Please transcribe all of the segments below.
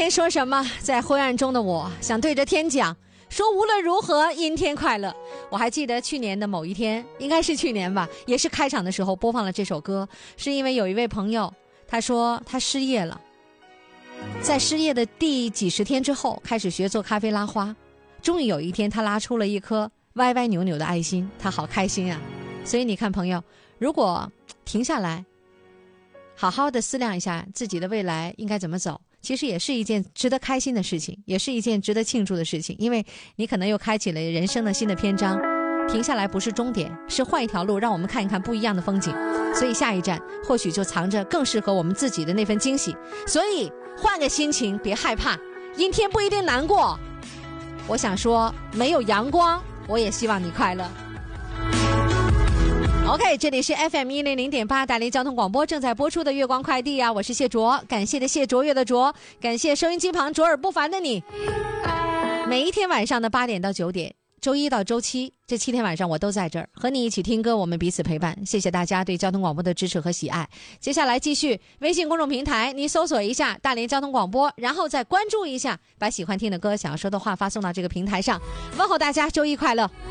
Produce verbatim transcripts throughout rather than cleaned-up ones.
该说什么？在灰暗中的我想对着天讲，说无论如何阴天快乐。我还记得去年的某一天，应该是去年吧，也是开场的时候播放了这首歌，是因为有一位朋友他说他失业了，在失业的第几十天之后开始学做咖啡拉花，终于有一天他拉出了一颗歪歪扭扭的爱心，他好开心啊。所以你看朋友，如果停下来好好的思量一下自己的未来应该怎么走，其实也是一件值得开心的事情，也是一件值得庆祝的事情，因为你可能又开启了人生的新的篇章。停下来不是终点，是换一条路，让我们看一看不一样的风景，所以下一站或许就藏着更适合我们自己的那份惊喜。所以换个心情，别害怕，阴天不一定难过。我想说没有阳光我也希望你快乐。OK， 这里是 F M 一零零点八 大连交通广播正在播出的月光快递啊，我是谢卓，感谢的谢，卓越的卓，感谢收音机旁卓尔不凡的你。每一天晚上的八点到九点，周一到周七，这七天晚上我都在这儿和你一起听歌，我们彼此陪伴。谢谢大家对交通广播的支持和喜爱。接下来继续微信公众平台，你搜索一下大连交通广播，然后再关注一下，把喜欢听的歌想要说的话发送到这个平台上。问候大家周一快乐。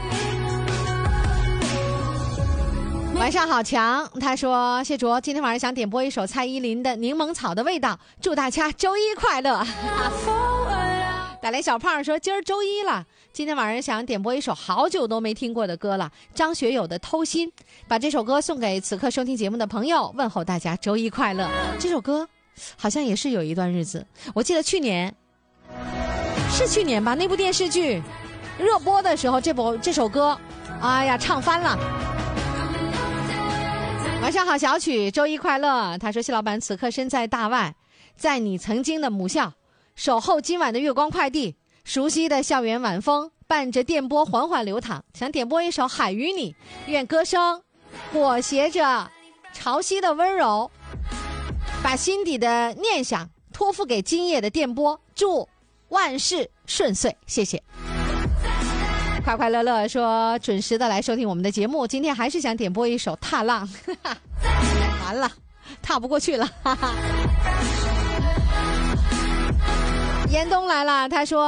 晚上好强，他说谢卓今天晚上想点播一首蔡依林的柠檬草的味道，祝大家周一快乐。打雷小胖说今儿周一了，今天晚上想点播一首好久都没听过的歌了，张学友的偷心，把这首歌送给此刻收听节目的朋友，问候大家周一快乐。这首歌好像也是有一段日子，我记得去年是去年吧，那部电视剧热播的时候，这部这首歌哎呀唱翻了。晚上好小曲，周一快乐。他说谢老板此刻身在大外，在你曾经的母校守候今晚的月光快递，熟悉的校园晚风伴着电波缓缓流淌，想点播一首海与你，愿歌声裹挟着潮汐的温柔，把心底的念想托付给今夜的电波，祝万事顺遂，谢谢。快快乐乐说准时的来收听我们的节目，今天还是想点播一首踏浪，完了踏不过去了。严冬来了，他说